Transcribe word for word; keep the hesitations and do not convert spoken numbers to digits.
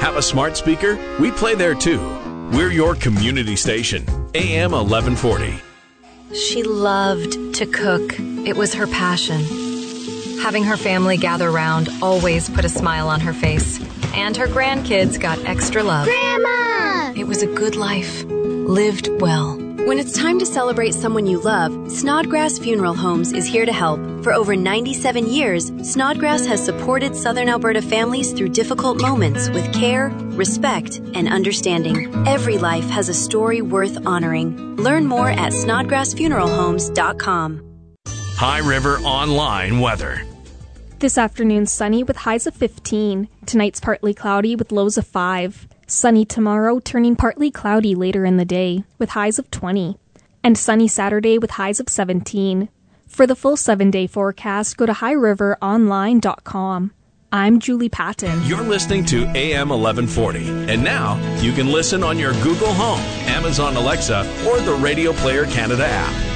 Have a smart speaker? We play there too. We're your community station, A M eleven forty. She loved to cook. It was her passion. Having her family gather round always put a smile on her face. And her grandkids got extra love. Grandma! It was a good life, lived well. When it's time to celebrate someone you love, Snodgrass Funeral Homes is here to help. For over ninety-seven years, Snodgrass has supported Southern Alberta families through difficult moments with care, respect, and understanding. Every life has a story worth honoring. Learn more at snodgrass funeral homes dot com. High River Online weather. This afternoon, sunny with highs of fifteen. Tonight's partly cloudy with lows of five. Sunny tomorrow, turning partly cloudy later in the day, with highs of twenty. And sunny Saturday with highs of seventeen. For the full seven-day forecast, go to high river online dot com. I'm Julie Patton. You're listening to A M eleven forty. And now, you can listen on your Google Home, Amazon Alexa, or the Radio Player Canada app.